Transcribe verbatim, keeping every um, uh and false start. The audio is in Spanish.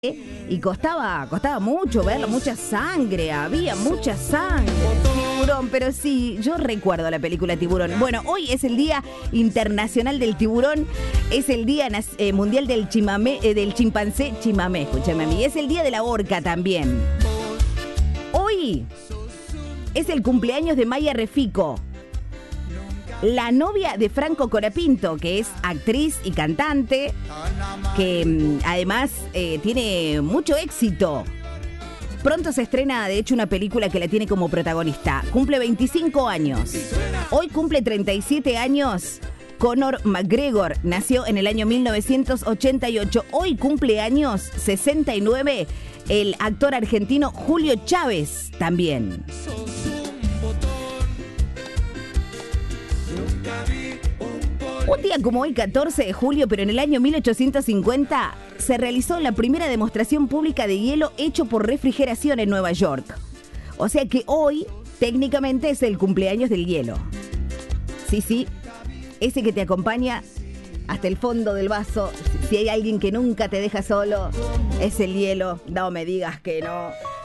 Y costaba, costaba mucho verlo, mucha sangre, había mucha sangre. Tiburón, pero sí, yo recuerdo la película Tiburón. Bueno, hoy es el Día Internacional del Tiburón, es el Día eh, Mundial del chimamé, eh, del chimpancé chimamé, escúchame a mí, es el Día de la Orca también. Hoy es el cumpleaños de Maya Refico, la novia de Franco Colapinto, que es actriz y cantante, que además eh, tiene mucho éxito. Pronto se estrena, de hecho, una película que la tiene como protagonista. Cumple veinticinco años. Hoy cumple treinta y siete años. Conor McGregor nació en el año mil novecientos ochenta y ocho. Hoy cumple años sesenta y nueve el actor argentino Julio Chávez también. Un día como hoy, catorce de julio, pero en el año mil ochocientos cincuenta, se realizó la primera demostración pública de hielo hecho por refrigeración en Nueva York. O sea que hoy, técnicamente, es el cumpleaños del hielo. Sí, sí, ese que te acompaña hasta el fondo del vaso. Si hay alguien que nunca te deja solo, es el hielo. No me digas que no.